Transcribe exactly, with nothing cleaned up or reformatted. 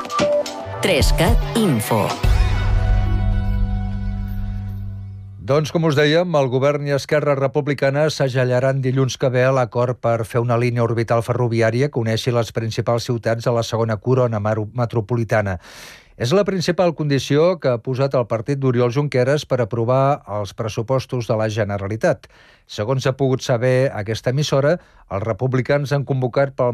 Trescat Info. Doncs, com us dèiem, el govern i Esquerra Republicana segellaran dilluns que ve l'acord per fer una línia orbital ferroviària que uneixi les principals ciutats de la segona corona metropolitana. És la principal condició que ha posat el partit d'Oriol Junqueras per aprovar els pressupostos de la Generalitat. Segons ha pogut saber aquesta emissora, els republicans han convocat pel